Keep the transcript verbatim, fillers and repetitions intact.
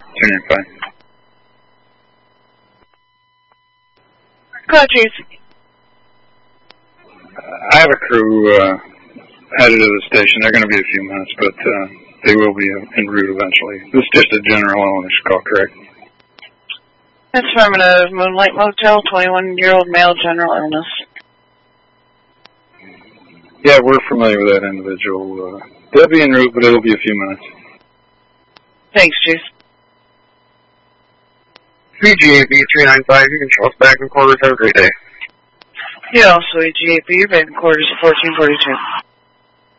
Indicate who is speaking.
Speaker 1: two nine five.
Speaker 2: Go ahead, Chief.
Speaker 1: I have a crew uh, headed to the station. They're going to be a few minutes, but uh, they will be en route eventually. This is just a general illness call, correct?
Speaker 2: That's affirmative. Moonlight Motel, twenty-one-year-old male, general illness.
Speaker 1: Yeah, we're familiar with that individual. Uh, they'll be en route, but it'll be a few minutes.
Speaker 2: Thanks, Chief.
Speaker 3: C G A B three nine five, you can show us back in quarters. Have a great day.
Speaker 2: Yeah, also G A P, back in quarters of fourteen forty-two.